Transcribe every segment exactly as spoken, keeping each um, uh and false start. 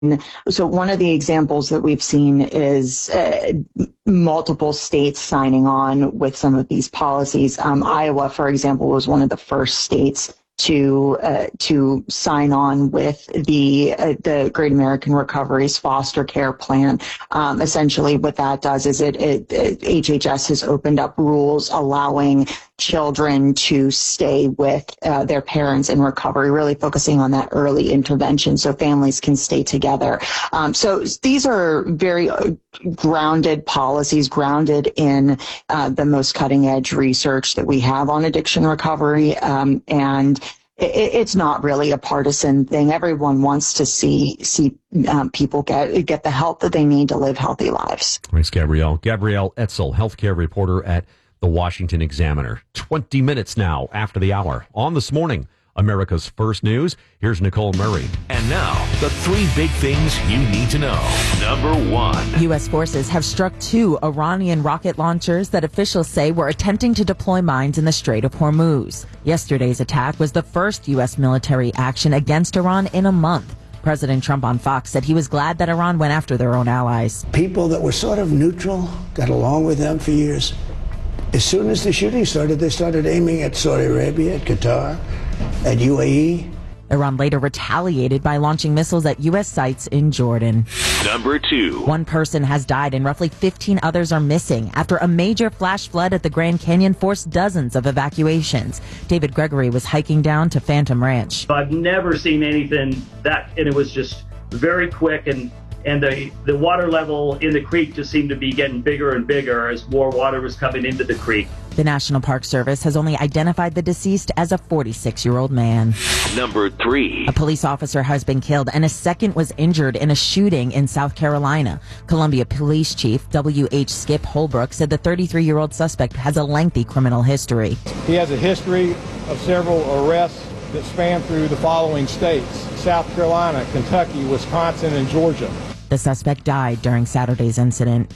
So one of the examples that we've seen is uh, multiple states signing on with some of these policies. Um, Iowa, for example, was one of the first states to uh, to sign on with the uh, the Great American Recovery's foster care plan. Um, essentially, what that does is it, it, it H H S has opened up rules allowing children to stay with uh, their parents in recovery, really focusing on that early intervention so families can stay together. Um, so these are very grounded policies, grounded in uh, the most cutting edge research that we have on addiction recovery. Um, and it, it's not really a partisan thing. Everyone wants to see see um, people get get the help that they need to live healthy lives. Thanks, Gabrielle. Gabrielle Etzel, healthcare reporter at the Washington Examiner. twenty minutes now after the hour. On This Morning, America's First News, here's Nicole Murray. And now, the three big things you need to know. Number one. U S forces have struck two Iranian rocket launchers that officials say were attempting to deploy mines in the Strait of Hormuz. Yesterday's attack was the first U S military action against Iran in a month. President Trump on Fox said he was glad that Iran went after their own allies. People that were sort of neutral, got along with them for years. As soon as the shooting started, they started aiming at Saudi Arabia, at Qatar, at U A E. Iran later retaliated by launching missiles at U S sites in Jordan. Number two. One person has died and roughly fifteen others are missing after a major flash flood at the Grand Canyon forced dozens of evacuations. David Gregory was hiking down to Phantom Ranch. I've never seen anything that, and it was just very quick, and and the, the water level in the creek just seemed to be getting bigger and bigger as more water was coming into the creek. The National Park Service has only identified the deceased as a forty-six-year-old man. Number three. A police officer has been killed and a second was injured in a shooting in South Carolina. Columbia Police Chief W H Skip Holbrook said the thirty-three-year-old suspect has a lengthy criminal history. He has a history of several arrests that span through the following states: South Carolina, Kentucky, Wisconsin, and Georgia. The suspect died during Saturday's incident.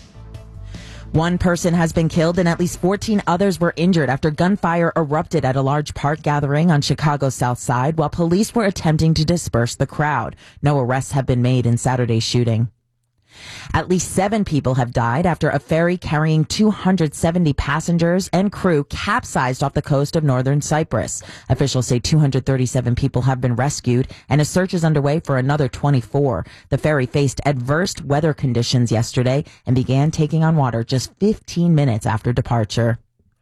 One person has been killed and at least fourteen others were injured after gunfire erupted at a large park gathering on Chicago's South Side while police were attempting to disperse the crowd. No arrests have been made in Saturday's shooting. At least seven people have died after a ferry carrying two hundred seventy passengers and crew capsized off the coast of northern Cyprus. Officials say two hundred thirty-seven people have been rescued and a search is underway for another twenty-four. The ferry faced adverse weather conditions yesterday and began taking on water just fifteen minutes after departure.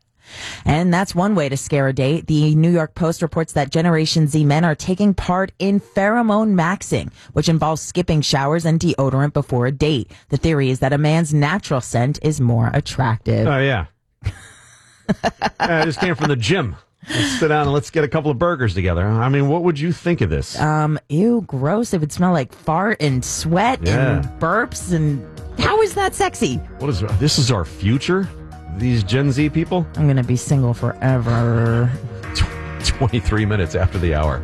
And that's one way to scare a date. The New York Post reports that Generation Z men are taking part in pheromone maxing, which involves skipping showers and deodorant before a date. The theory is that a man's natural scent is more attractive. Oh, yeah. I just came from the gym. Let's sit down and let's get a couple of burgers together. I mean, what would you think of this? Um, ew, gross. It would smell like fart and sweat Yeah. and burps. And how is that sexy? What is this? Is our future? These Gen Z people? I'm going to be single forever. twenty-three minutes after the hour.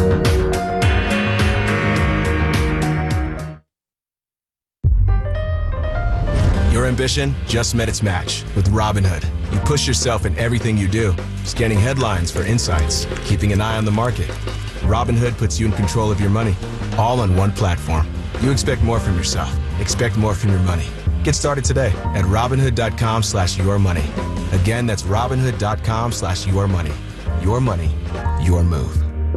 Your ambition just met its match with Robinhood. You push yourself in everything you do, scanning headlines for insights, keeping an eye on the market. Robinhood puts you in control of your money, all on one platform. You expect more from yourself. Expect more from your money. Get started today at Robinhood.com slash your money. Again, that's Robinhood.com slash your money. Your money, your move.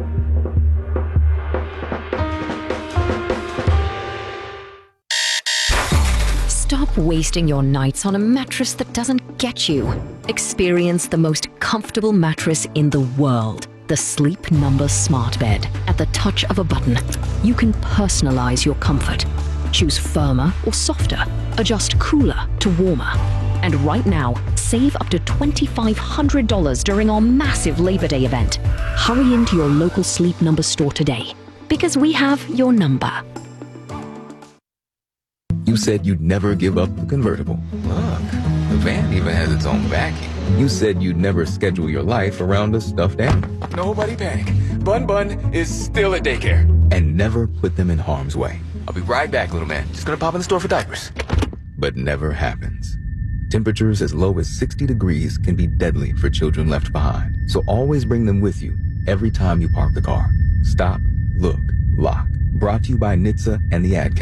Stop wasting your nights on a mattress that doesn't get you. Experience the most comfortable mattress in the world. The Sleep Number Smart Bed. At the touch of a button, you can personalize your comfort. Choose firmer or softer. Adjust cooler to warmer. And right now, save up to two thousand five hundred dollars during our massive Labor Day event. Hurry into your local Sleep Number store today, because we have your number. You said you'd never give up the convertible. Look, the van even has its own vacuum. You said you'd never schedule your life around a stuffed animal. Nobody panic. Bun Bun is still at daycare. And never put them in harm's way. I'll be right back, little man. Just gonna pop in the store for diapers. But never happens. Temperatures as low as sixty degrees can be deadly for children left behind. So always bring them with you every time you park the car. Stop, look, lock. Brought to you by N H T S A and the Ad